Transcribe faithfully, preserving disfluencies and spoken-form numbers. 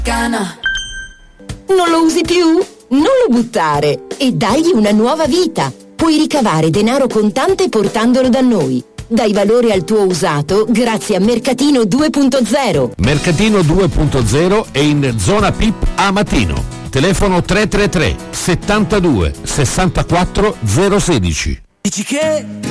Cana. Non lo usi più? Non lo buttare e dagli una nuova vita. Puoi ricavare denaro contante portandolo da noi. Dai valore al tuo usato grazie a Mercatino due punto zero. Mercatino due punto zero è in zona P I P a Matino. Telefono tre tre tre settantadue sessantaquattro zero sedici. Dici che